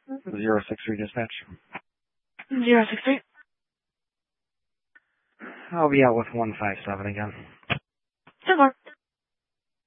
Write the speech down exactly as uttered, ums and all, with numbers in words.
Zero six three dispatch. Zero six three. I'll be out with one five seven again. ten four.